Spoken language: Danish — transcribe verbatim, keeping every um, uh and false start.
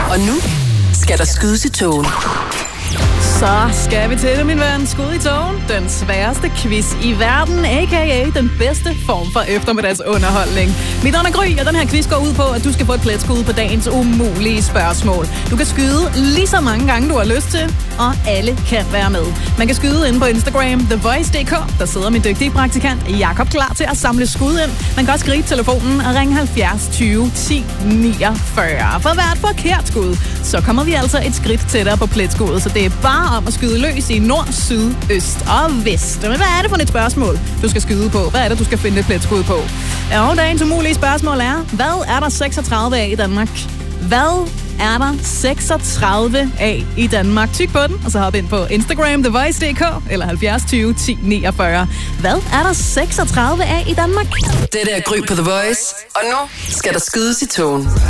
Og nu skal der skydes i togen. Så skal vi til det, min ven. Skud i togen. Den sværeste quiz i verden, a k a den bedste form for eftermiddagsunderholdning. Mit navn er Gry, og den her quiz går ud på, at du skal få et pletskud på dagens umulige spørgsmål. Du kan skyde lige så mange gange, du har lyst til, og alle kan være med. Man kan skyde ind på Instagram, the voice punktum d k. Der sidder min dygtige praktikant Jakob klar til at samle skud ind. Man kan også gribe telefonen og ringe halvfjerds tyve ti niogfyrre. For hvert forkert skud, så kommer vi altså et skridt tættere på pletskuddet, så det er bare om at skyde løs i nord, syd, øst og vest. Men hvad er det for et spørgsmål, du skal skyde på? Hvad er det, du skal finde et pletskud på? Og dagens umulige spørgsmål er, hvad er der seksogtredive af i Danmark? Hvad er der seksogtredive af i Danmark? Tyk på den, og så hop ind på Instagram, the voice punktum d k eller halvfjerds tyve ti niogfyrre. Hvad er der seksogtredive af i Danmark? Det er Gry på The Voice, og nu skal der skydes i togen.